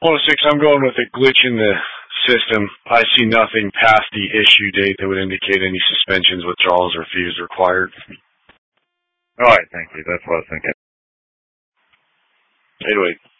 106, I'm going with a glitch in the system. I see nothing past the issue date that would indicate any suspensions, withdrawals, or fees required. All right, thank you. That's what I was thinking. 808.